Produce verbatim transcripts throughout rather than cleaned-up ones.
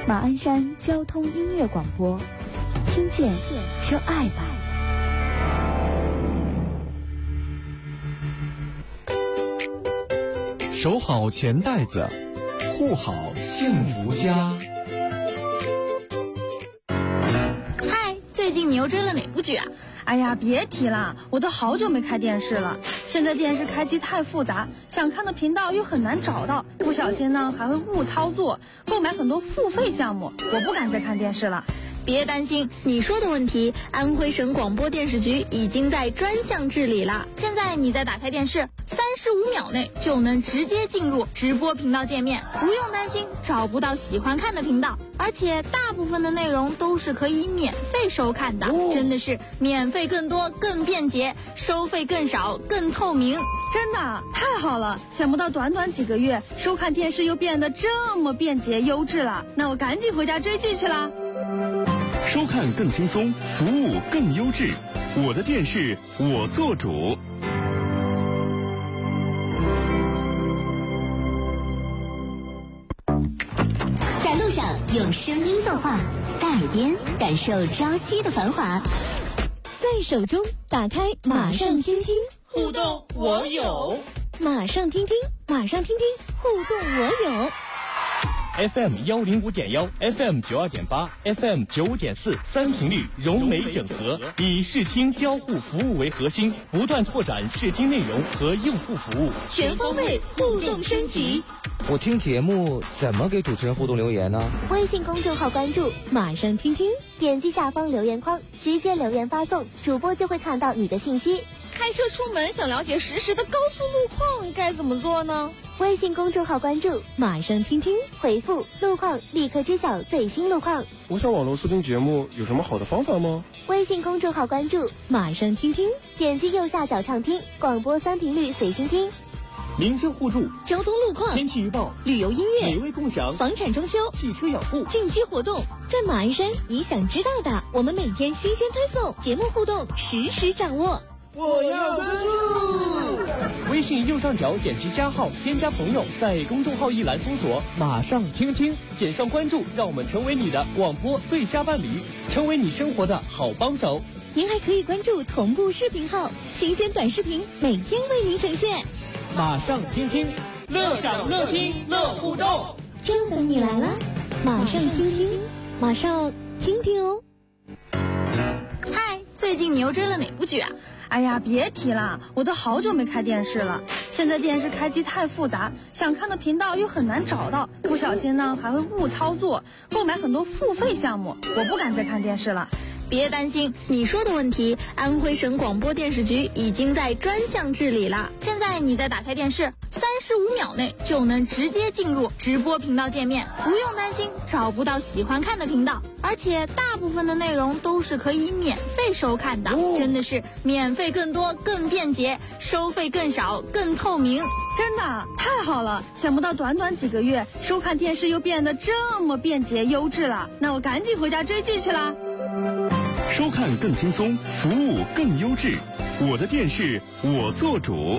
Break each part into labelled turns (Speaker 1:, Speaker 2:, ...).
Speaker 1: 马鞍山交通音乐广播，听见就爱吧。
Speaker 2: 守好钱袋子，护好幸福家。
Speaker 3: 嗨，最近你又追了哪部剧啊？
Speaker 4: 哎呀，别提了，我都好久没开电视了。现在电视开机太复杂，想看的频道又很难找到，不小心呢还会误操作，购买很多付费项目，我不敢再看电视了。
Speaker 3: 别担心，你说的问题，安徽省广播电视局已经在专项治理了。现在你再打开电视，三十五秒内就能直接进入直播频道界面，不用担心找不到喜欢看的频道，而且大部分的内容都是可以免费收看的，哦、真的是免费更多、更便捷，收费更少、更透明。
Speaker 4: 真的太好了！想不到短短几个月，收看电视又变得这么便捷优质了。那我赶紧回家追剧去啦！
Speaker 5: 收看更轻松，服务更优质，我的电视我做主。
Speaker 6: 在路上用声音作画，在耳边感受朝夕的繁华，
Speaker 1: 在手中打开马上听听，
Speaker 7: 互动我有。
Speaker 1: 马上听听，马上听听，互动我有。
Speaker 7: F M 幺零五点幺 ，F M 九二点八 ，F M 九五点四，三频率融媒整合，以视听交互服务为核心，不断拓展视听内容和用户服务，
Speaker 1: 全方位互动升级。
Speaker 8: 我听节目怎么给主持人互动留言呢？
Speaker 6: 微信公众号关注
Speaker 1: 马上听听，
Speaker 6: 点击下方留言框，直接留言发送，主播就会看到你的信息。
Speaker 9: 开车出门想了解实时的高速路况该怎么做呢？
Speaker 6: 微信公众号关注
Speaker 1: 马上听听，
Speaker 6: 回复路况立刻知晓最新路况。
Speaker 10: 我想网络收听节目有什么好的方法吗？
Speaker 6: 微信公众号关注
Speaker 1: 马上听听，
Speaker 6: 点击右下角畅听，广播三频率随心听。
Speaker 7: 民生互助，
Speaker 1: 交通路况，
Speaker 7: 天气预报，
Speaker 1: 旅游音乐，
Speaker 7: 美味共享，
Speaker 1: 房产装修，
Speaker 7: 汽车养护，
Speaker 1: 近期活动，在马鞍山你想知道的，我们每天新鲜推送，节目互动实时掌握。
Speaker 10: 我要关注。
Speaker 7: 微信右上角点击加号，添加朋友，在公众号一栏搜索马上听听，点上关注，让我们成为你的广播最佳伴侣，成为你生活的好帮手。
Speaker 1: 您还可以关注同步视频号，新鲜短视频每天为您呈现。
Speaker 7: 马上听听，
Speaker 10: 乐享乐听乐互动，
Speaker 1: 就等你来了。马上听听，马上听听哦。
Speaker 3: 嗨，最近你又追了哪部剧啊？
Speaker 4: 哎呀，别提了，我都好久没开电视了。现在电视开机太复杂，想看的频道又很难找到，不小心呢还会误操作，购买很多付费项目，我不敢再看电视了。
Speaker 3: 别担心，你说的问题，安徽省广播电视局已经在专项治理了。现在你再打开电视，三十五秒内就能直接进入直播频道界面，不用担心找不到喜欢看的频道，而且大部分的内容都是可以免费收看的，哦、真的是免费更多、更便捷，收费更少、更透明。
Speaker 4: 真的太好了！想不到短短几个月，收看电视又变得这么便捷优质了。那我赶紧回家追剧去啦！
Speaker 5: 收看更轻松，服务更优质，我的电视我做主。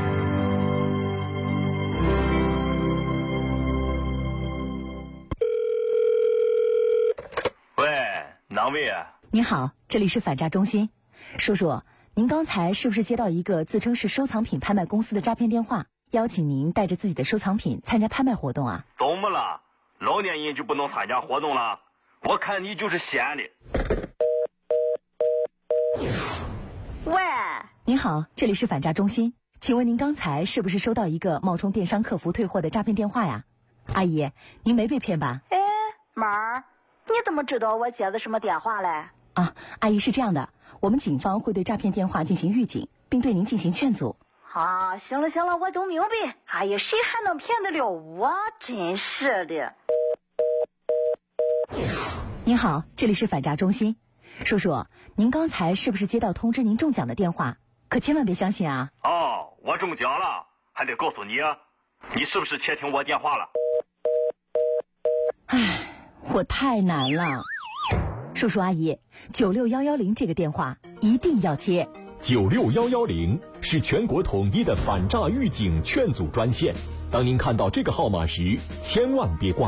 Speaker 11: 喂，哪位？
Speaker 12: 您好，这里是反诈中心。叔叔，您刚才是不是接到一个自称是收藏品拍卖公司的诈骗电话，邀请您带着自己的收藏品参加拍卖活动啊？
Speaker 11: 怎么了？老年人就不能参加活动了？我看你就是闲的。
Speaker 12: 喂，您好，这里是反诈中心，请问您刚才是不是收到一个冒充电商客服退货的诈骗电话呀？阿姨，您没被骗吧？
Speaker 13: 哎，妈儿，你怎么知道我接的什么电话嘞？
Speaker 12: 啊，阿姨是这样的，我们警方会对诈骗电话进行预警，并对您进行劝阻。
Speaker 13: 啊，行了行了，我都明白。哎呀，谁还能骗得了我？真是的。
Speaker 12: 您好，这里是反诈中心。叔叔，您刚才是不是接到通知您中奖的电话？可千万别相信啊！
Speaker 11: 哦，我中奖了，还得告诉你啊，你是不是窃听我电话了？
Speaker 12: 唉，我太难了。叔叔阿姨，九六幺幺零这个电话一定要接。
Speaker 14: 九六幺幺零是全国统一的反诈预警劝阻专线。当您看到这个号码时，千万别挂